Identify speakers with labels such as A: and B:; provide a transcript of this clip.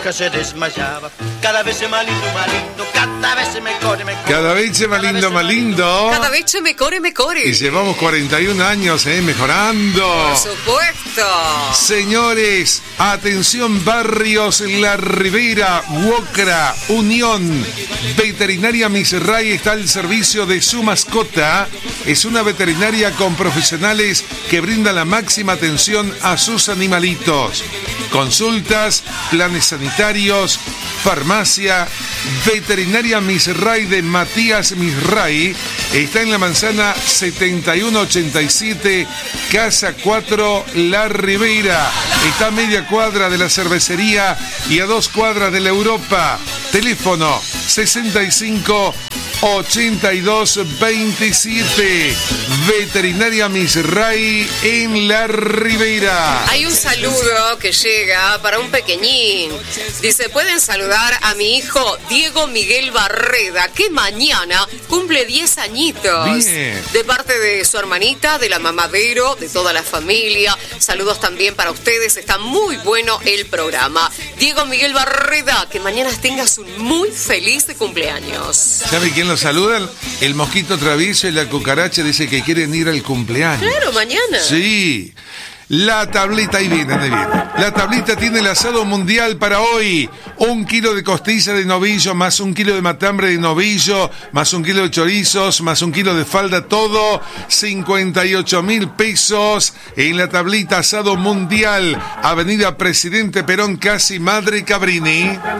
A: vieja se desmayaba. Cada vez se más lindo, cada vez se me corre,
B: Cada vez se más lindo, más lindo.
C: Cada vez se me corre.
B: Y llevamos 41 años, mejorando.
C: Por supuesto.
B: Señores, atención, barrios La Ribera, Huocra, Unión. Veterinaria Misray está al servicio de su mascota. Es una veterinaria con profesionales que brinda la máxima atención a sus animalitos. Consultas, planes sanitarios, farmacia. Veterinaria Misray de Matías Misray está en la manzana 7187, Casa 4, La Ribera. Está a media cuadra de la cervecería y a 2 cuadras de la Europa. Teléfono 65 82 27. Veterinaria Misray en La Ribera.
C: Hay un saludo que llega para un pequeñín. Dice, pueden saludar a mi hijo Diego Miguel Barreda, que mañana cumple 10 añitos.
B: Bien.
C: De parte de su hermanita, de la mamadero, de toda la familia. Saludos también para ustedes. Está muy bueno el programa. Diego Miguel Barreda, que mañana tengas un muy feliz cumpleaños.
B: ¿Sabe quién lo saludan? El mosquito travieso y la cucaracha dice que quieren ir al cumpleaños.
C: Claro, mañana.
B: Sí. La tablita, ahí viene. La tablita tiene el asado mundial para hoy. 1 kilo de costilla de novillo, más 1 kilo de matambre de novillo, más 1 kilo de chorizos, más 1 kilo de falda, todo 58.000 pesos en la tablita asado mundial. Avenida Presidente Perón, casi Madre Cabrini.